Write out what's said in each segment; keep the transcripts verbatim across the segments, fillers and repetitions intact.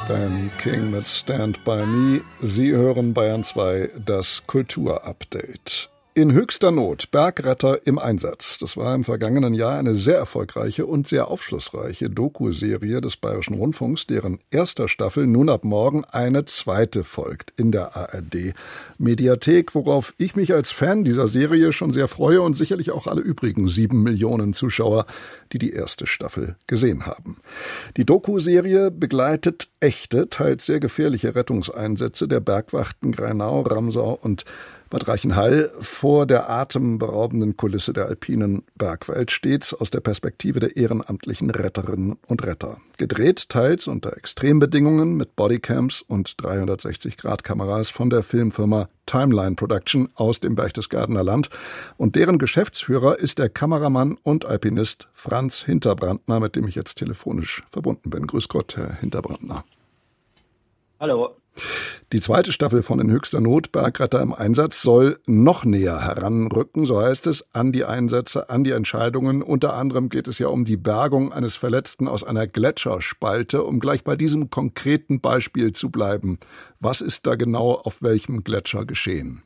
Diane King mit Stand By Me. Sie hören Bayern zwei, das Kulturupdate. In höchster Not, Bergretter im Einsatz. Das war im vergangenen Jahr eine sehr erfolgreiche und sehr aufschlussreiche Doku-Serie des Bayerischen Rundfunks, deren erster Staffel nun ab morgen eine zweite folgt in der A R D-Mediathek, worauf ich mich als Fan dieser Serie schon sehr freue und sicherlich auch alle übrigen sieben Millionen Zuschauer, die die erste Staffel gesehen haben. Die Doku-Serie begleitet echte, teils sehr gefährliche Rettungseinsätze der Bergwachten Grainau, Ramsau und Bad Reichenhall vor der atemberaubenden Kulisse der alpinen Bergwelt, stets aus der Perspektive der ehrenamtlichen Retterinnen und Retter. Gedreht teils unter Extrembedingungen mit Bodycams und dreihundertsechzig Grad Kameras von der Filmfirma Timeline Production aus dem Berchtesgadener Land. Und deren Geschäftsführer ist der Kameramann und Alpinist Franz Hinterbrandner, mit dem ich jetzt telefonisch verbunden bin. Grüß Gott, Herr Hinterbrandner. Hallo. Die zweite Staffel von In höchster Not, Bergretter im Einsatz, soll noch näher heranrücken, so heißt es, an die Einsätze, an die Entscheidungen. Unter anderem geht es ja um die Bergung eines Verletzten aus einer Gletscherspalte, um gleich bei diesem konkreten Beispiel zu bleiben. Was ist da genau auf welchem Gletscher geschehen?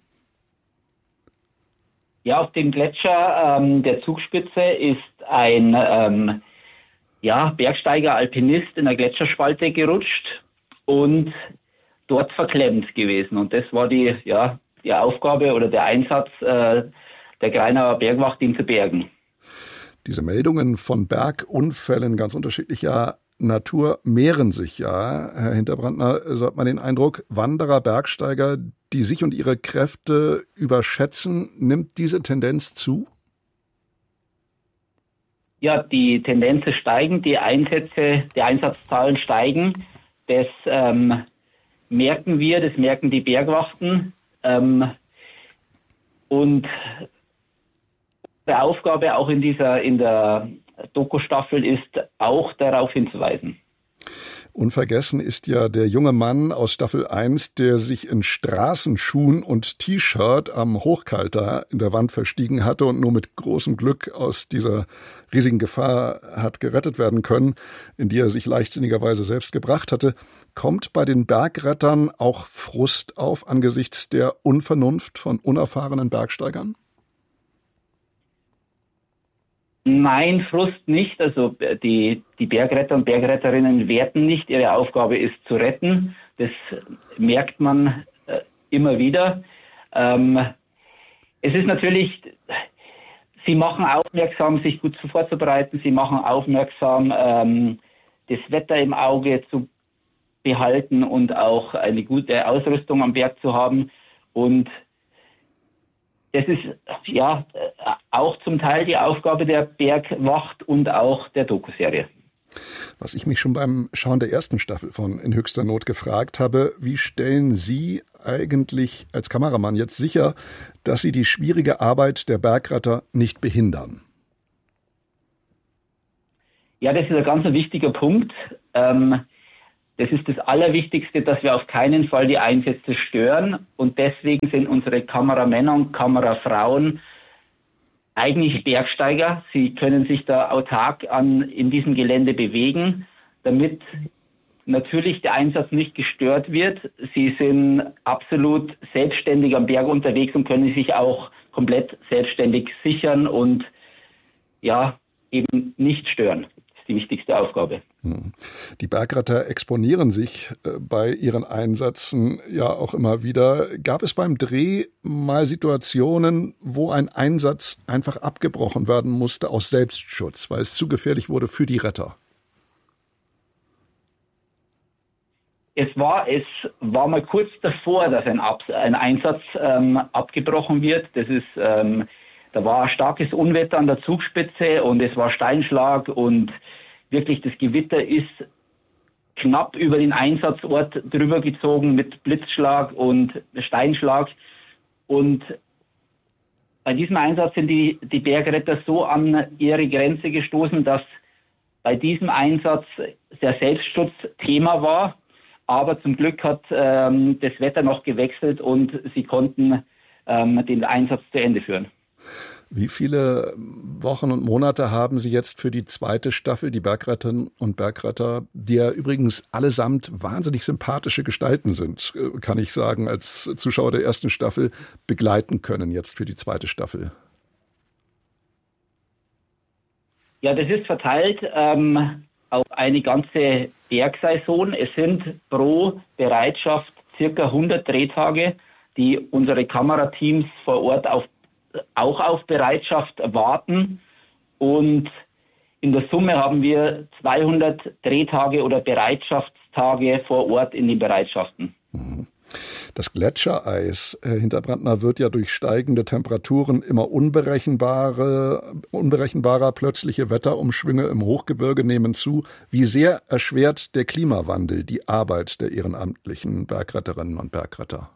Ja, auf dem Gletscher ähm, der Zugspitze ist ein ähm, ja, Bergsteiger, Alpinist in der Gletscherspalte gerutscht und dort verklemmt gewesen. Und das war die, ja, die Aufgabe oder der Einsatz äh, der Grainauer Bergwacht, ihn zu bergen. Diese Meldungen von Bergunfällen ganz unterschiedlicher Natur mehren sich ja, Herr Hinterbrandner, so hat man den Eindruck, Wanderer, Bergsteiger, die sich und ihre Kräfte überschätzen. Nimmt diese Tendenz zu? Ja, die Tendenzen steigen, die Einsätze, die Einsatzzahlen steigen. Das ähm, merken wir, das merken die Bergwachten. Ähm, und die Aufgabe auch in dieser, in der Doku-Staffel ist auch darauf hinzuweisen. Unvergessen ist ja der junge Mann aus Staffel eins, der sich in Straßenschuhen und T-Shirt am Hochkalter in der Wand verstiegen hatte und nur mit großem Glück aus dieser riesigen Gefahr hat gerettet werden können, in die er sich leichtsinnigerweise selbst gebracht hatte. Kommt bei den Bergrettern auch Frust auf angesichts der Unvernunft von unerfahrenen Bergsteigern? Nein, Frust nicht. Also die, die Bergretter und Bergretterinnen werten nicht. Ihre Aufgabe ist zu retten. Das merkt man äh, immer wieder. Ähm, es ist natürlich, sie machen aufmerksam, sich gut vorzubereiten. Sie machen aufmerksam, ähm, das Wetter im Auge zu behalten und auch eine gute Ausrüstung am Berg zu haben. Und das ist ja auch zum Teil die Aufgabe der Bergwacht und auch der Doku-Serie. Was ich mich schon beim Schauen der ersten Staffel von In höchster Not gefragt habe, wie stellen Sie eigentlich als Kameramann jetzt sicher, dass Sie die schwierige Arbeit der Bergretter nicht behindern? Ja, das ist ein ganz wichtiger Punkt. Ähm, Das ist das Allerwichtigste, dass wir auf keinen Fall die Einsätze stören. Und deswegen sind unsere Kameramänner und Kamerafrauen eigentlich Bergsteiger. Sie können sich da autark an, in diesem Gelände bewegen, damit natürlich der Einsatz nicht gestört wird. Sie sind absolut selbstständig am Berg unterwegs und können sich auch komplett selbstständig sichern und ja, eben nicht stören. Das ist die wichtigste Aufgabe. Die Bergretter exponieren sich bei ihren Einsätzen ja auch immer wieder. Gab es beim Dreh mal Situationen, wo ein Einsatz einfach abgebrochen werden musste aus Selbstschutz, weil es zu gefährlich wurde für die Retter? Es war, es war mal kurz davor, dass ein, Ab, ein Einsatz ähm, abgebrochen wird. Das ist, ähm, da war ein starkes Unwetter an der Zugspitze und es war Steinschlag und wirklich, das Gewitter ist knapp über den Einsatzort drüber gezogen mit Blitzschlag und Steinschlag. Und bei diesem Einsatz sind die, die Bergretter so an ihre Grenze gestoßen, dass bei diesem Einsatz der Selbstschutz Thema war. Aber zum Glück hat ähm, das Wetter noch gewechselt und sie konnten ähm, den Einsatz zu Ende führen. Wie viele Wochen und Monate haben Sie jetzt für die zweite Staffel, die Bergretterinnen und Bergretter, die ja übrigens allesamt wahnsinnig sympathische Gestalten sind, kann ich sagen, als Zuschauer der ersten Staffel begleiten können jetzt für die zweite Staffel? Ja, das ist verteilt ähm, auf eine ganze Bergsaison. Es sind pro Bereitschaft circa hundert Drehtage, die unsere Kamerateams vor Ort auf, auch auf Bereitschaft warten. Und in der Summe haben wir zweihundert Drehtage oder Bereitschaftstage vor Ort in den Bereitschaften. Das Gletschereis, Herr Hinterbrandner, wird ja durch steigende Temperaturen immer unberechenbare, unberechenbarer. Plötzliche Wetterumschwünge im Hochgebirge nehmen zu. Wie sehr erschwert der Klimawandel die Arbeit der ehrenamtlichen Bergretterinnen und Bergretter?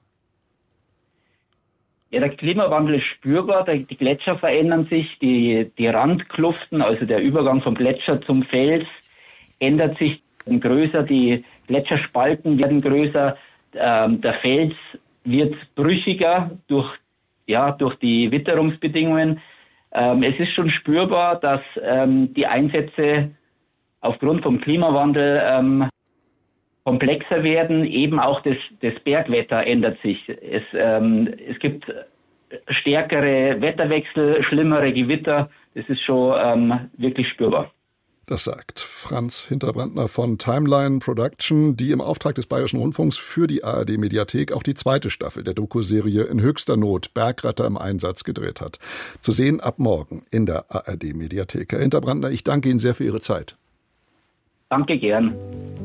Ja, der Klimawandel ist spürbar. Die Gletscher verändern sich, die, die Randkluften, also der Übergang vom Gletscher zum Fels, ändert sich größer, die Gletscherspalten werden größer. Ähm, der Fels wird brüchiger durch, ja, durch die Witterungsbedingungen. Ähm, es ist schon spürbar, dass ähm, die Einsätze aufgrund vom Klimawandel ähm, komplexer werden. Eben auch das, das Bergwetter ändert sich. Es, ähm, es gibt stärkere Wetterwechsel, schlimmere Gewitter. Das ist schon ähm, wirklich spürbar. Das sagt Franz Hinterbrandner von Timeline Production, die im Auftrag des Bayerischen Rundfunks für die A R D-Mediathek auch die zweite Staffel der Doku-Serie In höchster Not, Bergretter im Einsatz gedreht hat. Zu sehen ab morgen in der A R D-Mediathek. Herr Hinterbrandner, ich danke Ihnen sehr für Ihre Zeit. Danke gern.